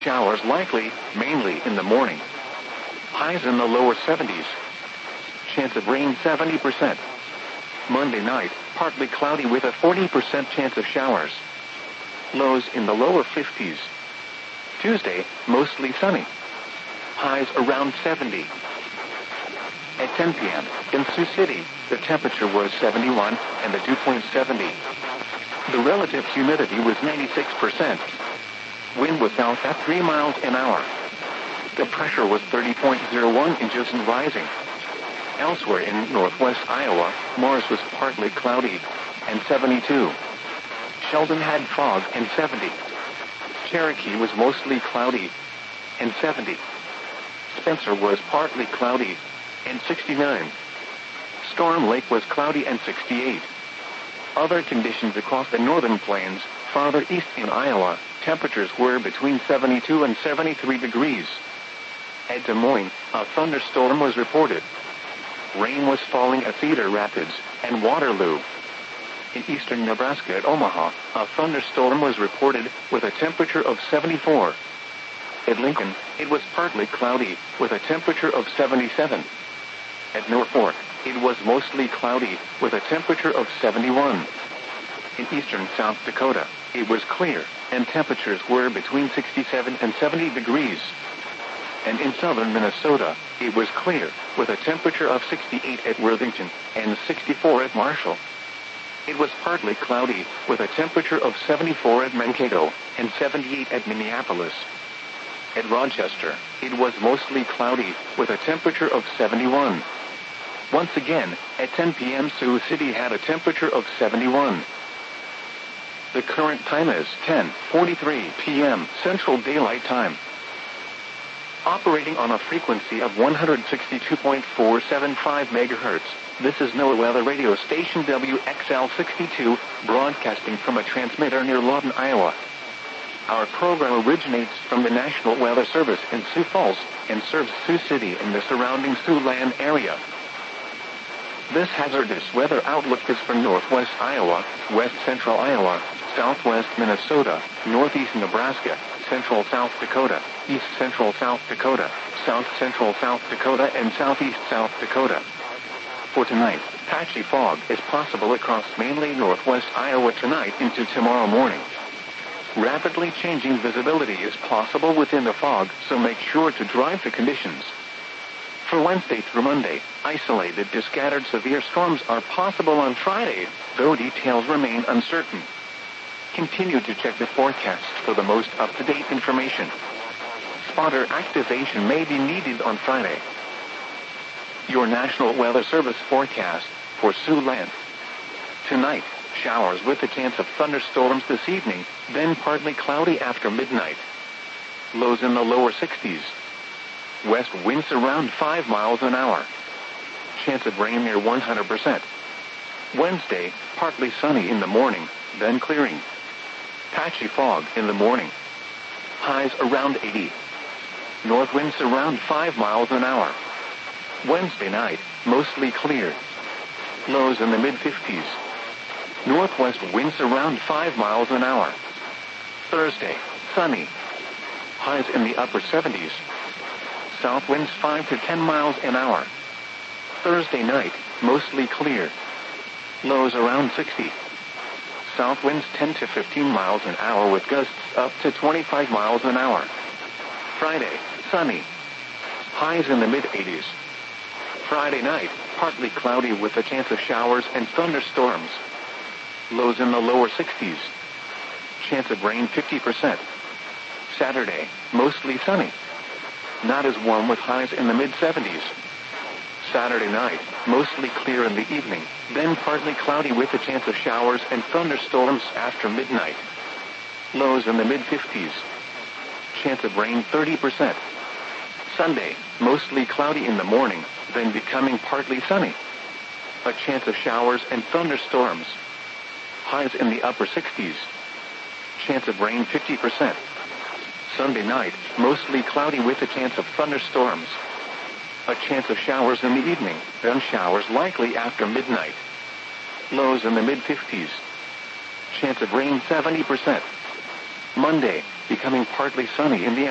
Showers likely, mainly in the morning. Highs in the lower 70s. Chance of rain 70%. Monday night, partly cloudy with a 40% chance of showers. Lows in the lower 50s. Tuesday, mostly sunny. Highs around 70. At 10 p.m., in Sioux City, the temperature was 71 and the dew point 70. The relative humidity was 96%. Wind was south at 3 miles an hour. The pressure was 30.01 inches and rising. Elsewhere in northwest Iowa, Morris was partly cloudy and 72. Sheldon had fog and 70. Cherokee was mostly cloudy and 70. Spencer was partly cloudy and 69. Storm Lake was cloudy and 68. Other conditions across the northern plains, farther east in Iowa, temperatures were between 72 and 73 degrees. At Des Moines, a thunderstorm was reported. Rain was falling at Cedar Rapids and Waterloo. In eastern Nebraska at Omaha, a thunderstorm was reported with a temperature of 74. At Lincoln, it was partly cloudy with a temperature of 77. At Norfolk, it was mostly cloudy with a temperature of 71. In eastern South Dakota, it was clear, and temperatures were between 67 and 70 degrees. And in southern Minnesota, it was clear, with a temperature of 68 at Worthington and 64 at Marshall. It was partly cloudy, with a temperature of 74 at Mankato and 78 at Minneapolis. At Rochester, it was mostly cloudy, with a temperature of 71. Once again, at 10 p.m. Sioux City had a temperature of 71. The current time is 10:43 p.m. Central Daylight Time. Operating on a frequency of 162.475 MHz, this is NOAA Weather Radio Station WXL62, broadcasting from a transmitter near Lawton, Iowa. Our program originates from the National Weather Service in Sioux Falls and serves Sioux City and the surrounding Siouxland area. This hazardous weather outlook is for northwest Iowa, west central Iowa, southwest Minnesota, northeast Nebraska, central South Dakota, east central South Dakota, south central South Dakota, and southeast South Dakota. For tonight, patchy fog is possible across mainly northwest Iowa tonight into tomorrow morning. Rapidly changing visibility is possible within the fog, so make sure to drive the conditions. For Wednesday through Monday, isolated to scattered severe storms are possible on Friday, though details remain uncertain. Continue to check the forecast for the most up-to-date information. Spotter activation may be needed on Friday. Your National Weather Service forecast for Siouxland. Tonight, showers with a chance of thunderstorms this evening, then partly cloudy after midnight. Lows in the lower 60s. West winds around 5 miles an hour. Chance of rain near 100%. Wednesday, partly sunny in the morning, then clearing. Patchy fog in the morning. Highs around 80. North winds around 5 miles an hour. Wednesday night, mostly clear. Lows in the mid-50s. Northwest winds around 5 miles an hour. Thursday, sunny. Highs in the upper 70s. South winds 5 to 10 miles an hour. Thursday night, mostly clear. Lows around 60. South winds 10 to 15 miles an hour with gusts up to 25 miles an hour. Friday, sunny. Highs in the mid-80s. Friday night, partly cloudy with a chance of showers and thunderstorms. Lows in the lower 60s. Chance of rain 50%. Saturday, mostly sunny. Not as warm with highs in the mid-70s. Saturday night, mostly clear in the evening, then partly cloudy with a chance of showers and thunderstorms after midnight. Lows in the mid-50s. Chance of rain 30%. Sunday, mostly cloudy in the morning, then becoming partly sunny. A chance of showers and thunderstorms. Highs in the upper 60s. Chance of rain 50%. Sunday night, mostly cloudy with a chance of thunderstorms. A chance of showers in the evening, then showers likely after midnight. Lows in the mid-50s. Chance of rain 70%. Monday, becoming partly sunny in the